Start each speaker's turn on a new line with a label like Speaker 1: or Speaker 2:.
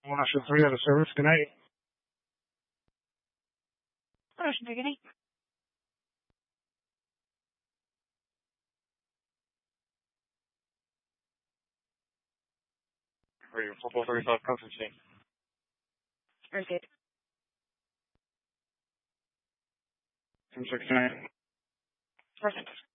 Speaker 1: Ocean 3 out of service. Good night.
Speaker 2: Ocean 3, good night.
Speaker 1: Radio 4435 Constantine.
Speaker 2: Very good.
Speaker 1: 269.
Speaker 2: Perfect.